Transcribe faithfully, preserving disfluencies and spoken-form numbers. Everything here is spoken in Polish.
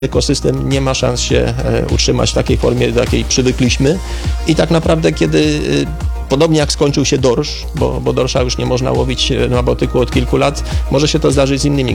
Ekosystem nie ma szans się utrzymać w takiej formie, do jakiej przywykliśmy i tak naprawdę kiedy, podobnie jak skończył się dorsz, bo, bo dorsza już nie można łowić na Bałtyku od kilku lat, może się to zdarzyć z innymi